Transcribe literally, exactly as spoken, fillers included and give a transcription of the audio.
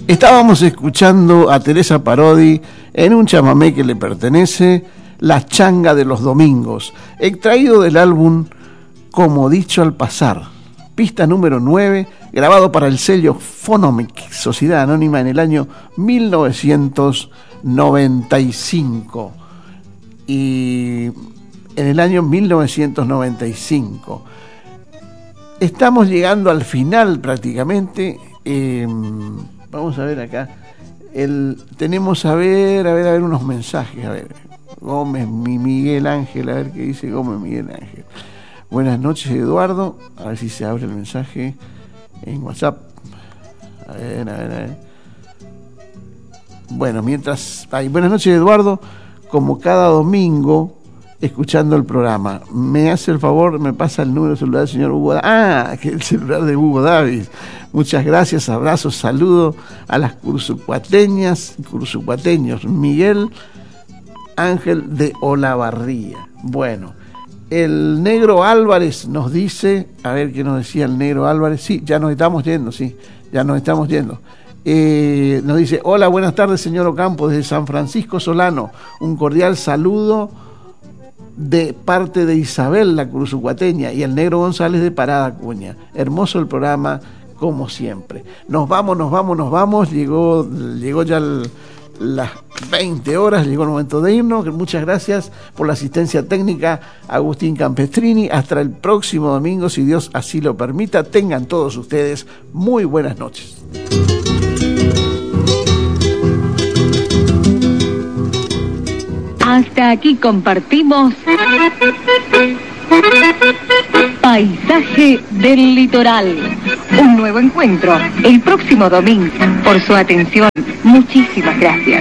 Estábamos escuchando a Teresa Parodi en un chamamé que le pertenece, La Changa de los Domingos, extraído del álbum Como Dicho al Pasar, pista número nueve, grabado para el sello Phonomic, Sociedad Anónima, en el año mil novecientos noventa y cinco. Y en el año mil novecientos noventa y cinco. Estamos llegando al final prácticamente. Eh, vamos a ver acá. El, tenemos a ver, a ver, a ver unos mensajes. A ver, Gómez, mi Miguel Ángel, a ver qué dice Gómez Miguel Ángel. Buenas noches, Eduardo. A ver si se abre el mensaje en WhatsApp. A ver, a ver, a ver. Bueno, mientras... Ay, buenas noches, Eduardo. Como cada domingo, escuchando el programa. Me hace el favor, me pasa el número de celular del señor Hugo Davis. Ah, que el celular de Hugo Davis. Muchas gracias, abrazos, saludos a las cursucuateñas, cursucuateños. Miguel Ángel de Olavarría. Bueno, el negro Álvarez nos dice, a ver qué nos decía el negro Álvarez. Sí, ya nos estamos yendo, sí, ya nos estamos yendo. Eh, nos dice, hola, buenas tardes, señor Ocampo, desde San Francisco Solano. Un cordial saludo de parte de Isabel, la cursucuateña, y el negro González de Parada Acuña. Hermoso el programa, como siempre. Nos vamos, nos vamos, nos vamos. Llegó, llegó ya el, las veinte horas, llegó el momento de irnos. Muchas gracias por la asistencia técnica, Agustín Campestrini. Hasta el próximo domingo, si Dios así lo permita. Tengan todos ustedes muy buenas noches. Hasta aquí compartimos Paisaje del Litoral. Un nuevo encuentro el próximo domingo. Por su atención, muchísimas gracias.